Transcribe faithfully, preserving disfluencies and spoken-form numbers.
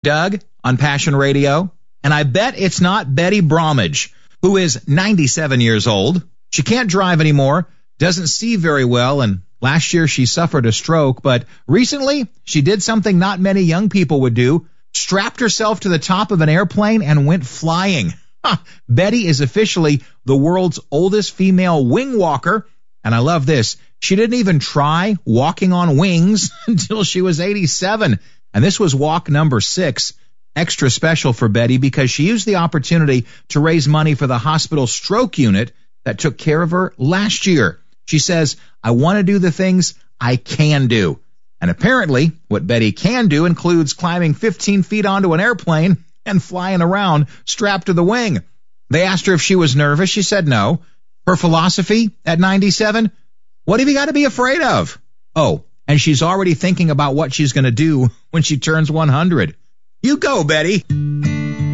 Doug on Passion Radio, and I bet it's not Betty Bromwich, who is ninety-seven years old. She can't drive anymore, doesn't see very well, and last year she suffered a stroke, but recently she did something not many young people would do, strapped herself to the top of an airplane and went flying. Betty is officially the world's oldest female wing walker, and I love this. She didn't even try walking on wings until she was eighty-seven, and this was walk number six. Extra special for Betty because she used the opportunity to raise money for the hospital stroke unit that took care of her last year. She says, I want to do the things I can do. And apparently, what Betty can do includes climbing fifteen feet onto an airplane and flying around strapped to the wing. They asked her if she was nervous. She said no. Her philosophy at ninety-seven, what have you got to be afraid of? Oh, and she's already thinking about what she's going to do when she turns one hundred. You go, Betty.